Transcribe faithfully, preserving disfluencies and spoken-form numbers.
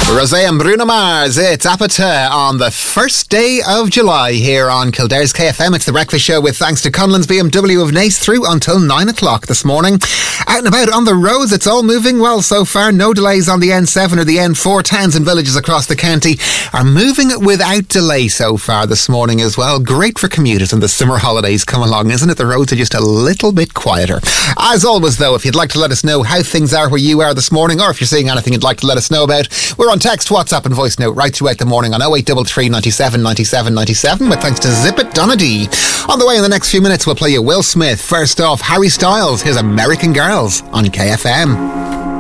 Rosé and Bruno Mars, it's Apata on the first day of July here on Kildare's K F M. It's the breakfast show with thanks to Conlon's B M W of Naas through until nine o'clock this morning. Out and about on the roads, it's all moving well so far. No delays on the N seven or the N four. Towns and villages across the county are moving without delay so far this morning as well. Great for commuters and the summer holidays come along, isn't it? The roads are just a little bit quieter. As always though, if you'd like to let us know how things are where you are this morning, or if you're seeing anything you'd like to let us know about, we're on text, WhatsApp and voice note right throughout the morning on oh eight three three, ninety-seven, ninety-seven, ninety-seven with thanks to Zip It Donna D. On the way in the next few minutes we'll play you Will Smith. First off, Harry Styles, his American Girls on K F M.